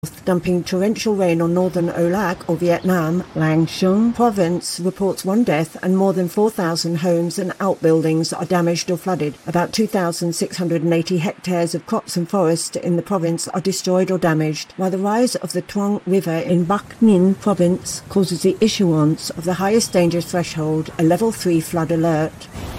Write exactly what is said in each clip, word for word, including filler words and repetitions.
dumping torrential rain on northern Olac or Vietnam, Lang Trung province reports one death and more than four thousand homes and outbuildings are damaged or flooded. About two thousand six hundred eighty hectares of crops and forest in the province are destroyed or damaged, while the rise of the Truong River in Bac Ninh province causes the issuance of the highest danger threshold, a level three flood alert.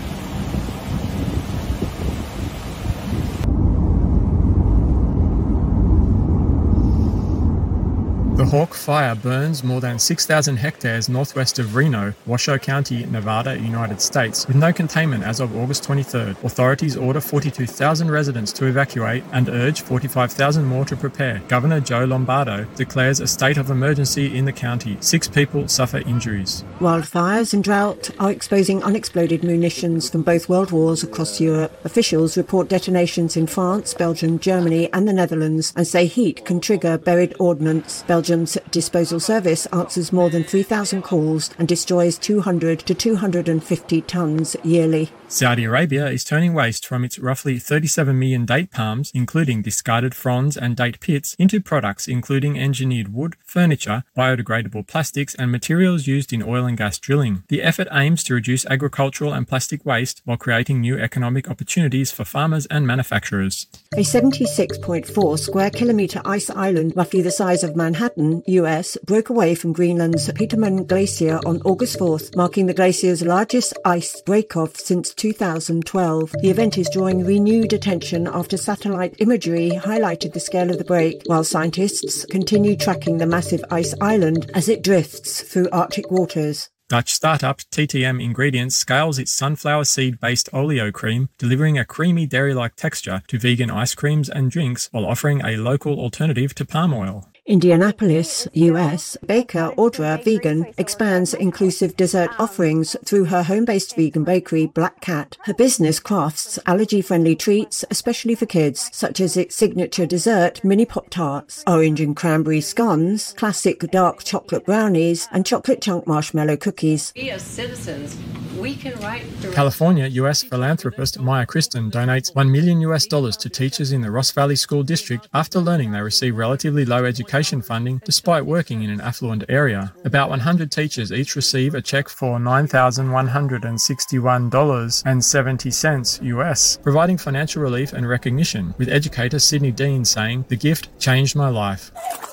The Hawk Fire burns more than six thousand hectares northwest of Reno, Washoe County, Nevada, United States, with no containment as of August twenty-third. Authorities order forty-two thousand residents to evacuate and urge forty-five thousand more to prepare. Governor Joe Lombardo declares a state of emergency in the county. Six people suffer injuries. Wildfires and drought are exposing unexploded munitions from both world wars across Europe. Officials report detonations in France, Belgium, Germany and the Netherlands and say heat can trigger buried ordnance. Belgium's disposal service answers more than three thousand calls and destroys two hundred to two hundred fifty tonnes yearly. Saudi Arabia is turning waste from its roughly thirty-seven million date palms, including discarded fronds and date pits, into products including engineered wood, furniture, biodegradable plastics and materials used in oil and gas drilling. The effort aims to reduce agricultural and plastic waste while creating new economic opportunities for farmers and manufacturers. A seventy-six point four square kilometre ice island, roughly the size of Manhattan, U S, broke away from Greenland's Petermann Glacier on August fourth, marking the glacier's largest ice break-off since two thousand twelve. The event is drawing renewed attention after satellite imagery highlighted the scale of the break, while scientists continue tracking the massive ice island as it drifts through Arctic waters. Dutch startup T T M Ingredients scales its sunflower seed-based Oleo cream, delivering a creamy dairy-like texture to vegan ice creams and drinks while offering a local alternative to palm oil. Indianapolis, U S, baker Audra Vegan expands inclusive dessert offerings through her home-based vegan bakery, Black Cat. Her business crafts allergy-friendly treats, especially for kids, such as its signature dessert, mini Pop-Tarts, orange and cranberry scones, classic dark chocolate brownies, and chocolate chunk marshmallow cookies. We as citizens, we can write... California U S philanthropist Maya Kristen donates one million U S dollars to teachers in the Ross Valley School District after learning they receive relatively low education funding despite working in an affluent area. About one hundred teachers each receive a check for nine thousand one hundred sixty-one dollars and seventy cents U S, providing financial relief and recognition, with educator Sydney Dean saying, "The gift changed my life."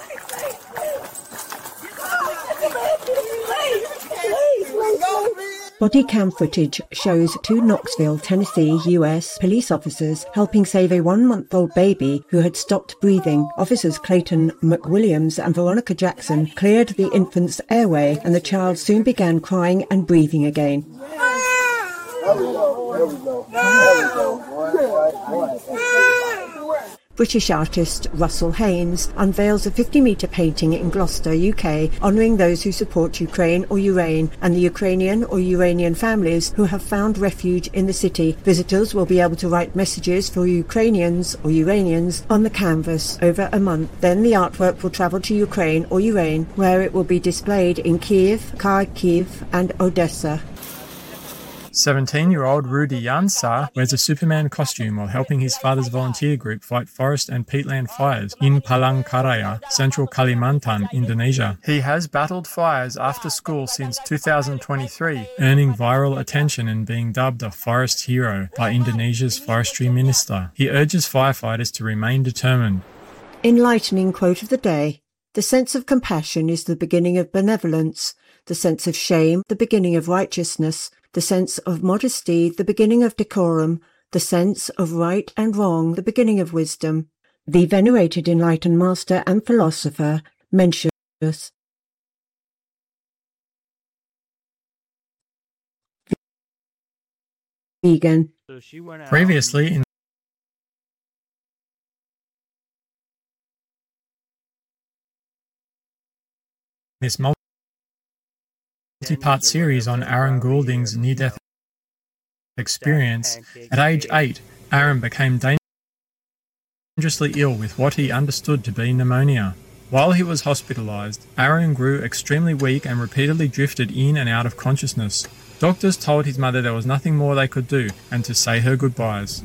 Body cam footage shows two Knoxville, Tennessee, U S police officers helping save a one-month-old baby who had stopped breathing. Officers Clayton McWilliams and Veronica Jackson cleared the infant's airway, and the child soon began crying and breathing again. There we go. There we go. There we go. British artist Russell Haynes unveils a fifty metre painting in Gloucester, U K, honouring those who support Ukraine or Ukraine and the Ukrainian or Uranian families who have found refuge in the city. Visitors will be able to write messages for Ukrainians or Uranians on the canvas over a month. Then the artwork will travel to Ukraine or Ukraine, where it will be displayed in Kiev, Kharkiv and Odessa. seventeen-year-old Rudy Yansa wears a Superman costume while helping his father's volunteer group fight forest and peatland fires in Palangkaraya, central Kalimantan, Indonesia. He has battled fires after school since two thousand twenty-three, earning viral attention and being dubbed a forest hero by Indonesia's forestry minister. He urges firefighters to remain determined. Enlightening quote of the day: "The sense of compassion is the beginning of benevolence, the sense of shame, the beginning of righteousness, the sense of modesty, the beginning of decorum, the sense of right and wrong, the beginning of wisdom." The venerated enlightened master and philosopher Mencius. Vegan. Previously in this multi-part series on Aaron Goulding's near-death experience, at age eight, Aaron became dangerously ill with what he understood to be pneumonia. While he was hospitalized, Aaron grew extremely weak and repeatedly drifted in and out of consciousness. Doctors told his mother there was nothing more they could do and to say her goodbyes.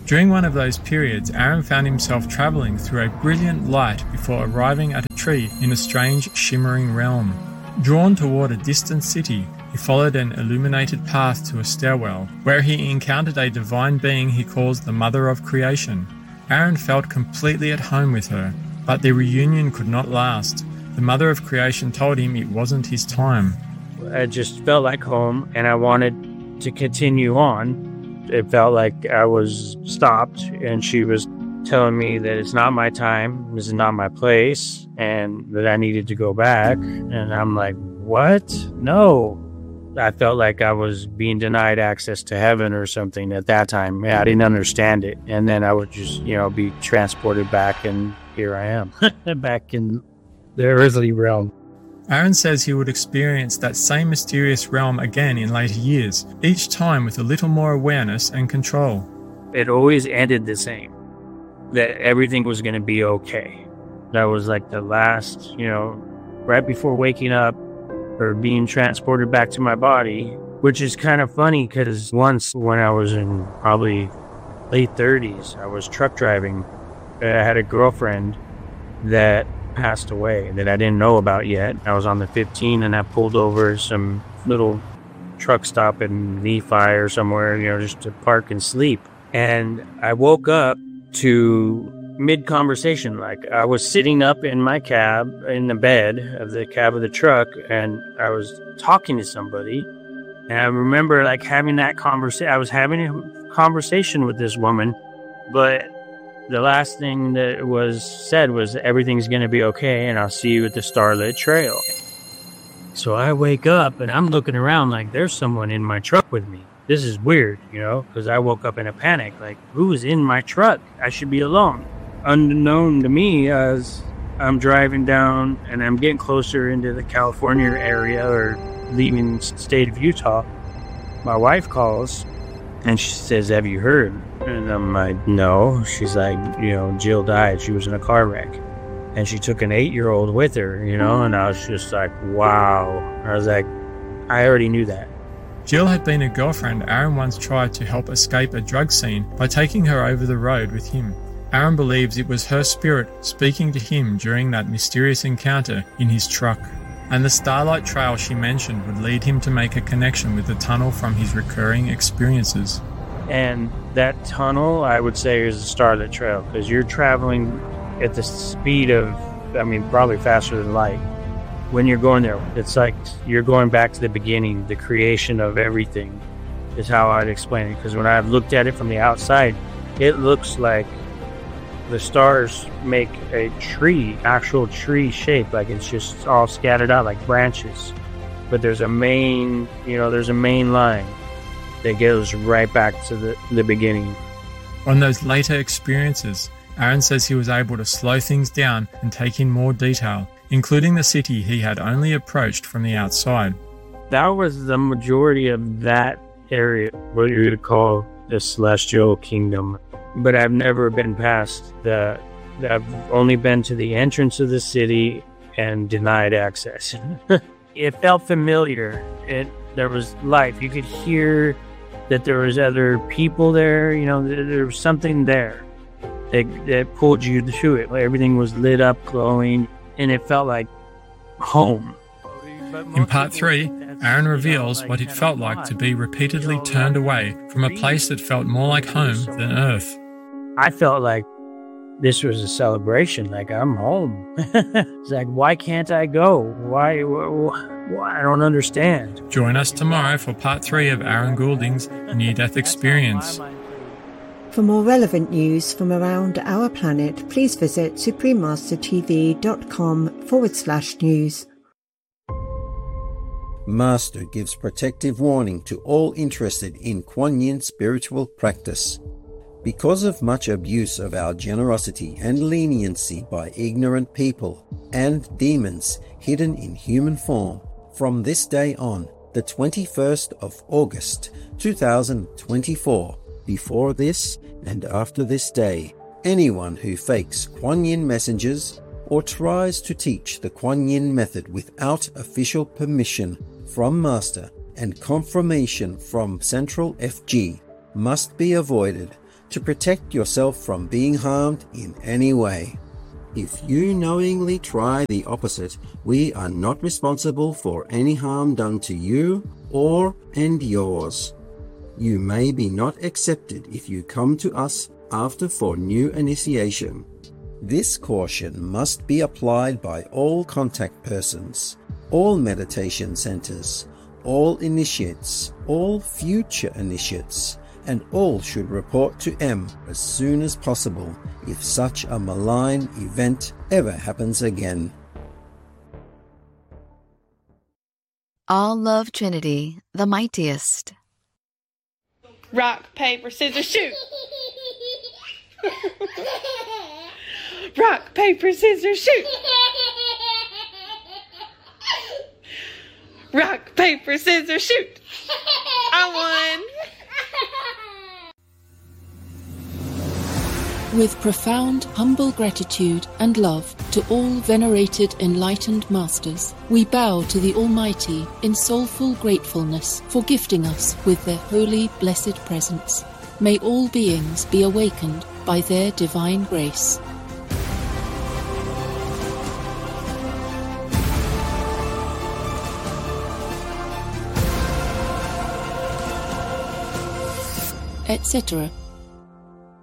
During one of those periods, Aaron found himself travelling through a brilliant light before arriving at a tree in a strange, shimmering realm. Drawn toward a distant city, he followed an illuminated path to a stairwell, where he encountered a divine being he calls the Mother of Creation. Aaron felt completely at home with her, but the reunion could not last. The Mother of Creation told him it wasn't his time. I just felt like home, and I wanted to continue on. It felt like I was stopped, and she was telling me that it's not my time, this is not my place, and that I needed to go back. And I'm like, what? No. I felt like I was being denied access to heaven or something at that time. Yeah, I didn't understand it. And then I would just, you know, be transported back, and here I am, back in the earthly realm. Aaron says he would experience that same mysterious realm again in later years, each time with a little more awareness and control. It always ended the same, that everything was going to be okay. That was like the last, you know, right before waking up or being transported back to my body, which is kind of funny because once when I was in probably late thirties, I was truck driving. I had a girlfriend that passed away that I didn't know about yet. I was on the fifteen and I pulled over some little truck stop in Nephi or somewhere, you know, just to park and sleep. And I woke up to mid-conversation, like I was sitting up in my cab, in the bed of the cab of the truck, and I was talking to somebody. And I remember like having that conversation. I was having a conversation with this woman, but the last thing that was said was everything's going to be okay and I'll see you at the Starlit Trail. So I wake up and I'm looking around like there's someone in my truck with me. This is weird, you know, because I woke up in a panic. Like, who's in my truck? I should be alone. Unknown to me, as I'm driving down and I'm getting closer into the California area or leaving the state of Utah, my wife calls and she says, have you heard? And I'm like, no. She's like, you know, Jill died. She was in a car wreck. And she took an eight-year-old with her, you know, and I was just like, wow. I was like, I already knew that. Jill had been a girlfriend Aaron once tried to help escape a drug scene by taking her over the road with him. Aaron believes it was her spirit speaking to him during that mysterious encounter in his truck. And the Starlight Trail she mentioned would lead him to make a connection with the tunnel from his recurring experiences. And that tunnel, I would say, is the Starlit Trail, because you're traveling at the speed of, I mean, probably faster than light. When you're going there, it's like you're going back to the beginning, the creation of everything is how I'd explain it. Because when I looked at it from the outside, it looks like the stars make a tree, actual tree shape, like it's just all scattered out like branches. But there's a main, you know, there's a main line that goes right back to the, the beginning. On those later experiences, Aaron says he was able to slow things down and take in more detail, including the city he had only approached from the outside. That was the majority of that area, what you would call the Celestial Kingdom. But I've never been past the, I've only been to the entrance of the city and denied access. It felt familiar. It, there was life. You could hear that there was other people there, you know, there, there was something there that, that pulled you to it. Everything was lit up, glowing, and it felt like home. In part three, Aaron reveals what it felt like to be repeatedly turned away from a place that felt more like home than Earth. I felt like this was a celebration, like I'm home. It's like, why can't I go? Why, why, why? I don't understand. Join us tomorrow for part three of Aaron Goulding's near-death experience. For more relevant news from around our planet, please visit suprememastertv.com forward slash news. Master gives protective warning to all interested in Kuan Yin spiritual practice. Because of much abuse of our generosity and leniency by ignorant people and demons hidden in human form, from this day on, the twenty-first of August two thousand twenty-four, before this and after this day, anyone who fakes Kuan Yin messengers or tries to teach the Kuan Yin method without official permission from Master and confirmation from Central F G must be avoided. to protect yourself from being harmed in any way. If you knowingly try the opposite, we are not responsible for any harm done to you or and yours. You may be not accepted if you come to us after for new initiation. This caution must be applied by all contact persons, all meditation centers, all initiates, all future initiates, and all should report to M as soon as possible if such a malign event ever happens again. All love Trinity, the mightiest. Rock, paper, scissors, shoot! Rock, paper, scissors, shoot! Rock, paper, scissors, shoot! I won! With profound, humble gratitude and love to all venerated enlightened masters, we bow to the Almighty in soulful gratefulness for gifting us with their holy, blessed presence. May all beings be awakened by their divine grace. et cetera